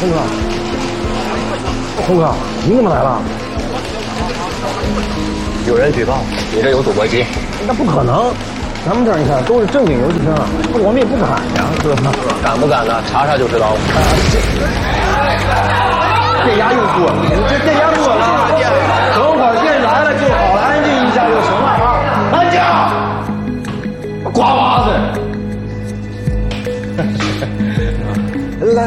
红哥，你怎么来了？ 有人举报你这有赌博机。 那不可能，咱们这儿你看都是正经游戏厅，我们也不敢呀，哥。 敢不敢呢？查查就知道了。 电压又过了，你这电压过了，等会儿电来了就好了，安静一下就行了啊！安静，瓜娃子。来。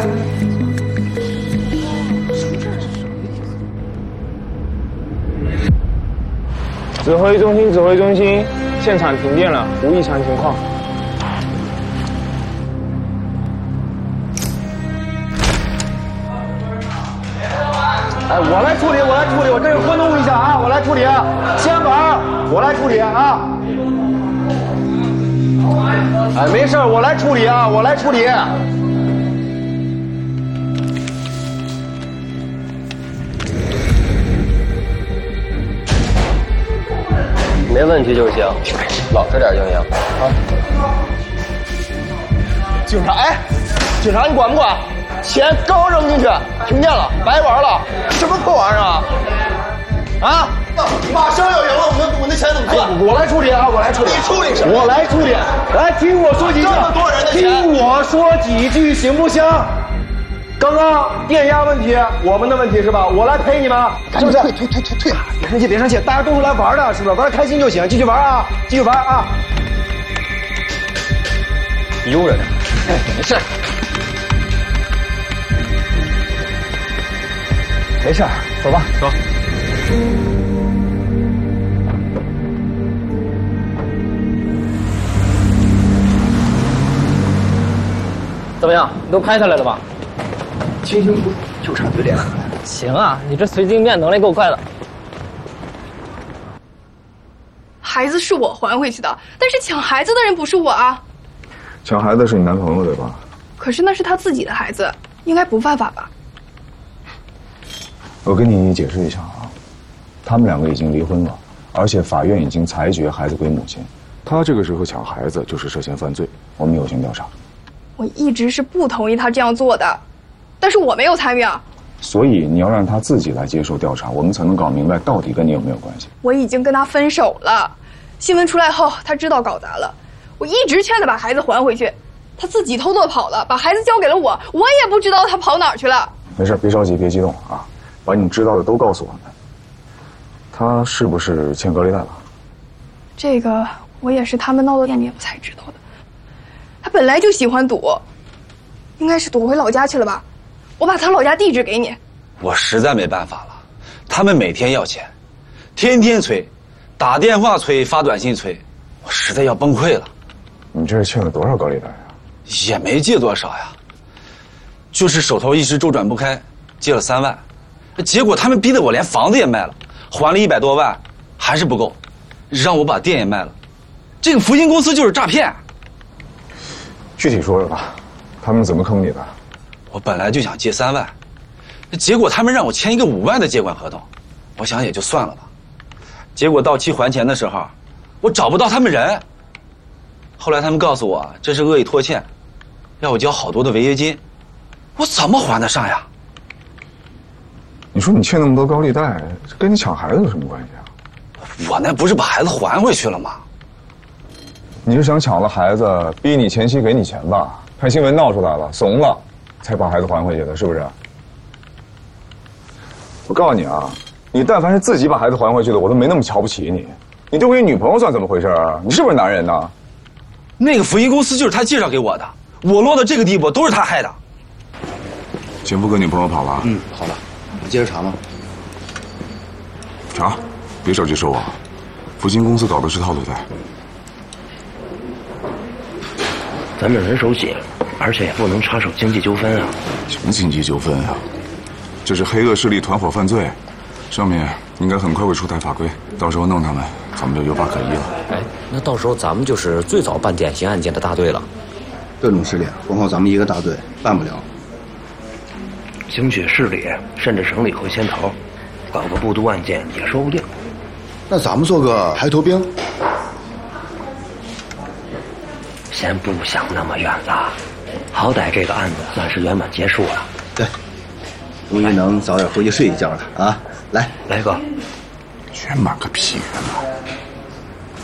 指挥中心，现场停电了，无异常情况。 哎，我来处理，我这个活动一下啊，我来处理，先板我来处理啊。哎，没事，我来处理啊，我来处理。 没问题就行，老实点就行啊。警察，哎，警察你管不管？钱刚扔进去，停电了，白玩了，什么破玩意儿啊？啊！马上要赢了，我们的钱怎么赚？ 我来处理啊，我来处理。 你处理什么？ 我来处理。来，听我说几句。 这么多人的钱， 听我说几句行不行？刚刚电压问题，我们的问题是吧？我来陪你们，是不是？退！别生气，大家都是来玩的，是不是？玩开心就行，继续玩啊，继续玩啊。 悠着点，没事。 没事，走吧，走。 怎么样？你都拍下来了吧？ 清清楚楚，就差嘴脸了。 行啊，你这随机应变能力够快的。 孩子是我还回去的，但是抢孩子的人不是我啊。 抢孩子是你男朋友对吧？ 可是那是他自己的孩子，应该不犯法吧？ 我跟你解释一下啊，他们两个已经离婚了，而且法院已经裁决孩子归母亲。他这个时候抢孩子就是涉嫌犯罪，我们有权调查。 我一直是不同意他这样做的，但是我没有参与啊。 所以你要让他自己来接受调查，我们才能搞明白到底跟你有没有关系。 我已经跟他分手了，新闻出来后他知道搞砸了，我一直劝他把孩子还回去，他自己偷偷跑了，把孩子交给了我，我也不知道他跑哪儿去了。 没事，别着急，别激动啊，把你知道的都告诉我们。他是不是欠高利贷了？ 这个我也是他们闹到店里我才知道的。他本来就喜欢赌，应该是躲回老家去了吧？我把他老家地址给你。 我实在没办法了，他们每天要钱，天天催，打电话催，发短信催，我实在要崩溃了。 你这是欠了多少高利贷啊？ 也没借多少呀，就是手头一时周转不开，借了3万，结果他们逼得我连房子也卖了，还了100多万，还是不够，让我把店也卖了。这个福星公司就是诈骗。 具体说说吧，他们怎么坑你的？ 我本来就想借3万，结果他们让我签一个5万的借款合同，我想也就算了吧。结果到期还钱的时候，我找不到他们人。后来他们告诉我这是恶意拖欠，要我交好多的违约金，我怎么还得上呀？ 你说你欠那么多高利贷，这跟你抢孩子有什么关系啊？ 我那不是把孩子还回去了吗？ 你是想抢了孩子，逼你前妻给你钱吧？看新闻闹出来了，怂了，才把孩子还回去的，是不是？我告诉你啊，你但凡是自己把孩子还回去的，我都没那么瞧不起你。你丢给你女朋友算怎么回事啊？你是不是男人呢？ 那个福音公司就是他介绍给我的，我落到这个地步都是他害的。 前夫跟女朋友跑了？ 好了，你接着查吗？ 查，别着急说我。福星公司搞的是套路贷。 咱们人手紧，而且也不能插手经济纠纷啊。 什么经济纠纷啊？这是黑恶势力团伙犯罪，上面应该很快会出台法规，到时候弄他们，咱们就有法可依了。 哎，那到时候咱们就是最早办典型案件的大队了。 各种势力光靠咱们一个大队办不了。 兴许市里甚至省里会牵头，搞个部督案件也说不定。 那咱们做个排头兵。 先不想那么远了，好歹这个案子算是圆满结束了。 对， 终于能早点回去睡一觉了啊！来， 来哥， 圆满个屁圆满！